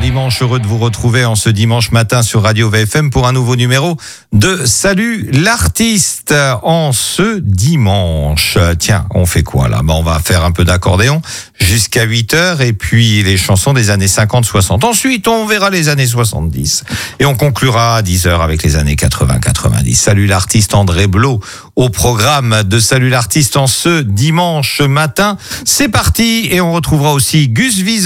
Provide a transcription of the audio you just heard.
dimanche, heureux de vous retrouver en ce dimanche matin sur Radio VFM pour un nouveau numéro de Salut l'artiste en ce dimanche. Tiens, on fait quoi là ? On va faire un peu d'accordéon jusqu'à 8h et puis les chansons des années 50-60. Ensuite, on verra les années 70 et on conclura à 10h avec les années 80-90. Salut l'artiste, André Blot au programme de Salut l'artiste en ce dimanche matin. C'est parti et on retrouvera aussi Gus Wiese